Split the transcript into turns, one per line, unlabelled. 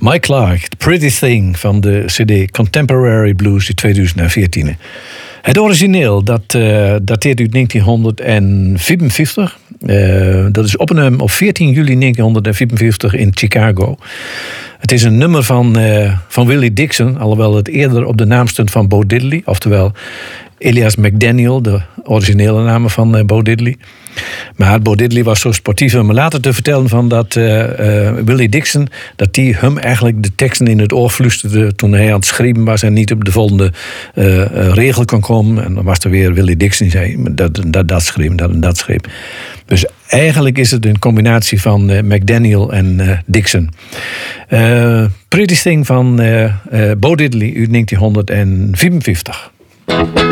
Mike Clark, The Pretty Thing van de CD Contemporary Blues in 2014. Het origineel, dat dateert uit 1954. Dat is opgenomen op 14 juli 1954 in Chicago. Het is een nummer van Willie Dixon, alhoewel het eerder op de naam stond van Bo Diddley, oftewel Elias McDaniel, de originele naam van Bo Diddley. Maar Bo Diddley was zo sportief om me later te vertellen van dat Willie Dixon, dat die hem eigenlijk de teksten in het oor fluisterde toen hij aan het schrijven was en niet op de volgende regel kon komen. En dan was er weer Willie Dixon die zei dat schreef, dat schreef. Dus eigenlijk is het een combinatie van McDaniel en Dixon. Pretty Thing van Bo Diddley uit 1954.